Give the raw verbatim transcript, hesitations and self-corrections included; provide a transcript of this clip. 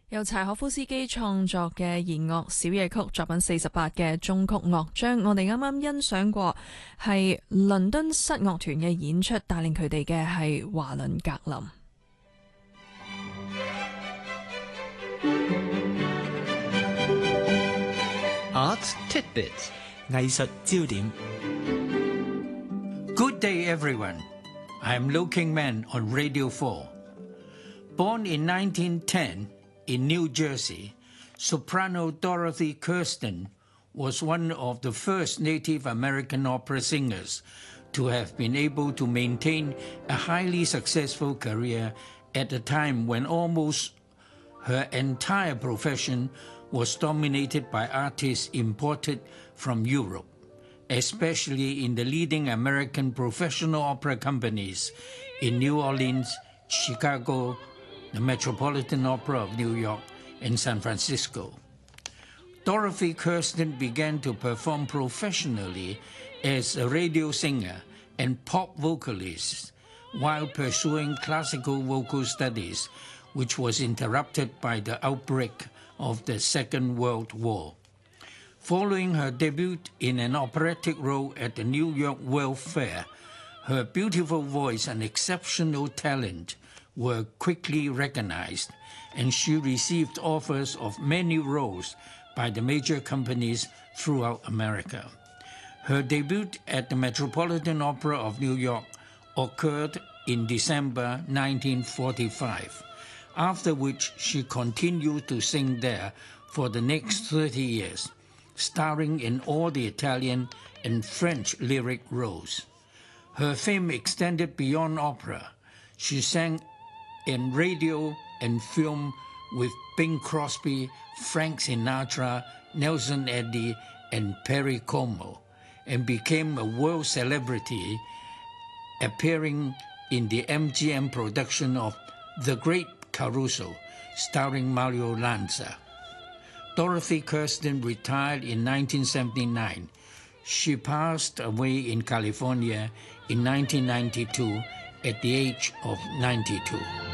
由柴可夫斯基創作嘅弦樂小夜曲作品四十八嘅中曲樂章，我哋啱啱欣賞過係倫敦室樂團嘅演出，帶領佢哋嘅係華倫格林。 Arts Tidbits 藝術焦點。 Good day, everyone. I'm Liu Kingman on Radio four. Born in nineteen ten in New Jersey, soprano Dorothy Kirsten was one of the first Native American opera singers to have been able to maintain a highly successful career at a time when almost her entire profession was dominated by artists imported from Europe, especially in the leading American professional opera companies in New Orleans, Chicago, the Metropolitan Opera of New York, and San Francisco. Dorothy Kirsten began to perform professionally as a radio singer and pop vocalist while pursuing classical vocal studies, which was interrupted by the outbreak of the Second World War. Following her debut in an operatic role at the New York World Fair, her beautiful voice and exceptional talent were quickly recognized, and she received offers of many roles by the major companies throughout America. Her debut at the Metropolitan Opera of New York occurred in December nineteen forty-five, after which she continued to sing there for the next thirty years, starring in all the Italian and French lyric roles. Her fame extended beyond opera. She sang in radio and film with Bing Crosby, Frank Sinatra, Nelson Eddy, and Perry Como, and became a world celebrity, appearing in the M G M production of The Great Caruso, starring Mario Lanza. Dorothy Kirsten retired in nineteen seventy-nine. She passed away in California in nineteen ninety-two at the age of ninety-two.